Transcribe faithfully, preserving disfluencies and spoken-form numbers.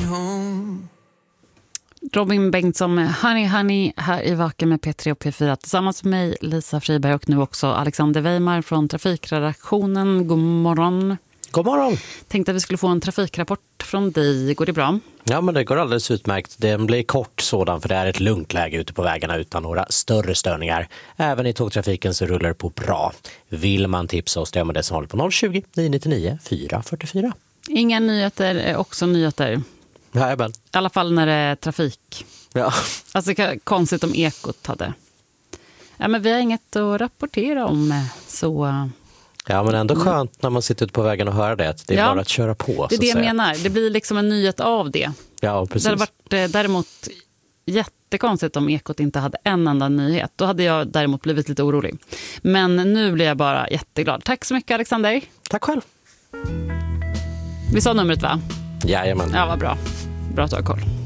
home. Robin Bengtsson med Honey Honey här i Vaken med P tre och P fyra tillsammans med mig, Lisa Friberg, och nu också Alexander Weimar från trafikredaktionen. God morgon. God morgon. Tänkte att vi skulle få en trafikrapport från dig. Går det bra? Ja, men det går alldeles utmärkt. Den blir kort sådan, för det är ett lugnt läge ute på vägarna utan några större störningar. Även i tågtrafiken så rullar det på bra. Vill man tipsa oss, det med det som håller på noll tjugo, nio nittionio, fyra fyrtiofyra. Inga nyheter är också nyheter. Ja, men. I alla fall när det är trafik. Ja. Alltså konstigt om Ekot hade. Ja, men vi har inget att rapportera om, så... Ja, men ändå skönt när man sitter ute på vägen och hör det. Att det är ja, bara att köra på. Det är det jag säga. menar. Det blir liksom en nyhet av det. Ja, precis. Det hade varit däremot jättekonstigt om Ekot inte hade en enda nyhet. Då hade jag däremot blivit lite orolig. Men nu blir jag bara jätteglad. Tack så mycket, Alexander. Tack själv. Vi sa numret, va? Jajamän. Ja, vad bra. Bra att du har koll.